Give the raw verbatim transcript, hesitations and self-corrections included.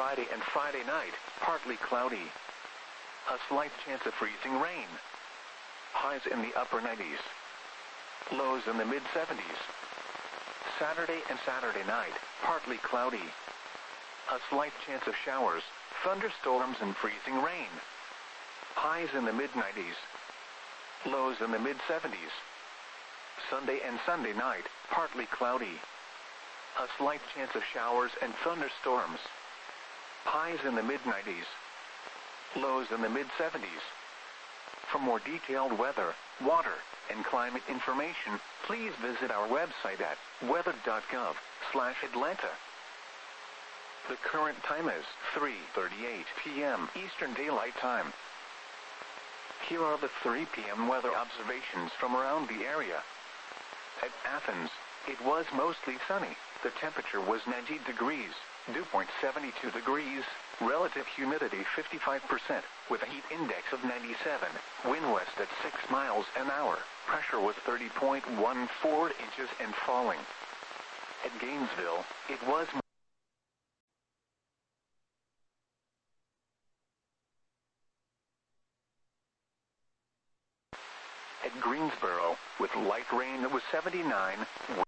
Friday and Friday night, partly cloudy. A slight chance of freezing rain. Highs in the upper nineties. Lows in the mid seventies. Saturday and Saturday night, partly cloudy. A slight chance of showers, thunderstorms and freezing rain. Highs in the mid nineties. Lows in the mid seventies. Sunday and Sunday night, partly cloudy. A slight chance of showers and thunderstorms. Highs in the mid nineties. Lows in the mid seventies. For more detailed weather, water, and climate information, please visit our website at weather.gov slash Atlanta. The current time is three thirty-eight p m Eastern Daylight Time. Here are the three p m weather observations from around the area. At Athens, it was mostly sunny. The temperature was ninety degrees, dew point seventy-two degrees, relative humidity fifty-five percent, with a heat index of ninety-seven, wind west at six miles an hour, pressure was thirty point one four inches and falling. At Gainesville, it was At Greensboro, with light rain, it was seventy-nine, wind